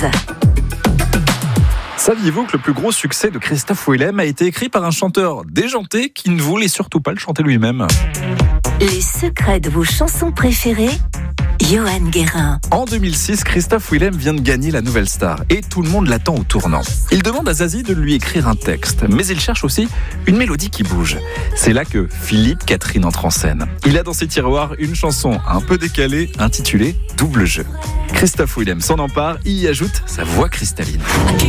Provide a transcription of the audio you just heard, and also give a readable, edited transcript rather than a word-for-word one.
Saviez-vous que le plus gros succès de Christophe Willem a été écrit par un chanteur déjanté qui ne voulait surtout pas le chanter lui-même? Les secrets de vos chansons préférées, Johan Guérin. En 2006, Christophe Willem vient de gagner la Nouvelle Star et tout le monde l'attend au tournant. Il demande à Zazie de lui écrire un texte, mais il cherche aussi une mélodie qui bouge. C'est là que Philippe Catherine entre en scène. Il a dans ses tiroirs une chanson un peu décalée intitulée Double jeu. Christophe Willem s'en empare et y ajoute sa voix cristalline.